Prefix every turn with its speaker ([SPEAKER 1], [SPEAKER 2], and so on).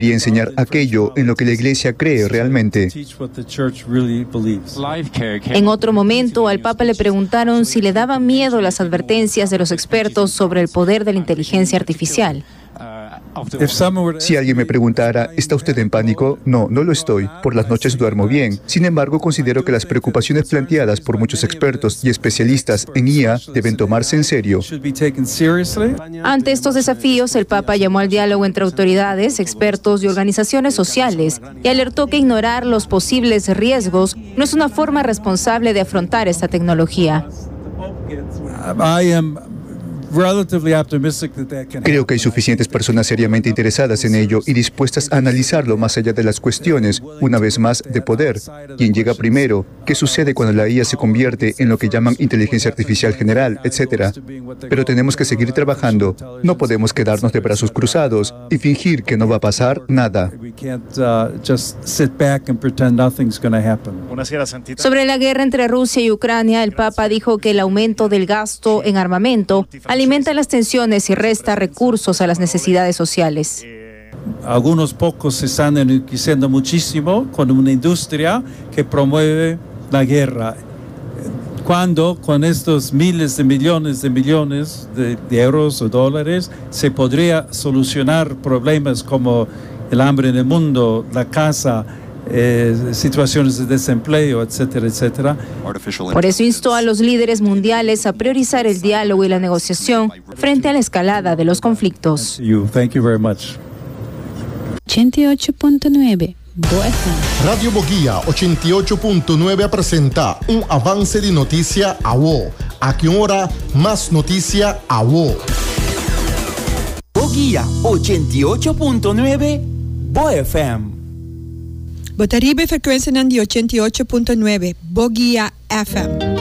[SPEAKER 1] y enseñar aquello en lo que la Iglesia cree realmente.
[SPEAKER 2] En otro momento, al Papa le preguntaron si le daban miedo las advertencias de los expertos sobre el poder de la inteligencia artificial.
[SPEAKER 1] Si alguien me preguntara, ¿está usted en pánico? No, no lo estoy. Por las noches duermo bien. Sin embargo, considero que las preocupaciones planteadas por muchos expertos y especialistas en IA deben tomarse en serio.
[SPEAKER 2] Ante estos desafíos, el Papa llamó al diálogo entre autoridades, expertos y organizaciones sociales y alertó que ignorar los posibles riesgos no es una forma responsable de afrontar esta tecnología.
[SPEAKER 1] Creo que hay suficientes personas seriamente interesadas en ello y dispuestas a analizarlo más allá de las cuestiones, una vez más, de poder. ¿Quién llega primero? ¿Qué sucede cuando la IA se convierte en lo que llaman inteligencia artificial general, etcétera? Pero tenemos que seguir trabajando. No podemos quedarnos de brazos cruzados y fingir que no va a pasar nada.
[SPEAKER 2] Sobre la guerra entre Rusia y Ucrania, el Papa dijo que el aumento del gasto en armamento alimenta las tensiones y resta recursos a las necesidades sociales.
[SPEAKER 3] Algunos pocos se están enriqueciendo muchísimo con una industria que promueve la guerra. Cuando con estos miles de millones de euros o dólares se podría solucionar problemas como el hambre en el mundo, la casa, situaciones de desempleo, etcétera, etcétera.
[SPEAKER 2] Por eso instó a los líderes mundiales a priorizar el diálogo y la negociación frente a la escalada de los conflictos.
[SPEAKER 3] Thank you very much.
[SPEAKER 4] 88.9
[SPEAKER 5] Radio Boguía 88.9 presenta un avance de noticia a vos. A qué hora más noticia a vos.
[SPEAKER 6] Boguía 88.9 BoFM.
[SPEAKER 7] Botaribe frequenza di 88.9 Boguía FM.